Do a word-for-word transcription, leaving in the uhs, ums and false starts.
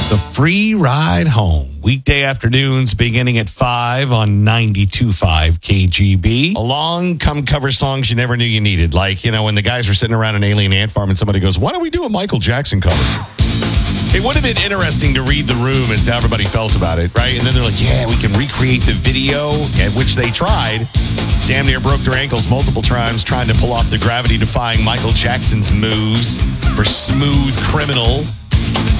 The Free Ride Home. Weekday afternoons beginning at five on ninety-two point five K G B. Along come cover songs you never knew you needed. Like, you know, when the guys were sitting around an alien ant farm and somebody goes, why don't we do a Michael Jackson cover? It would have been interesting to read the room as to how everybody felt about it, right? And then they're like, yeah, we can recreate the video, at which they tried. Damn near broke their ankles multiple times trying to pull off the gravity-defying Michael Jackson's moves for Smooth Criminal.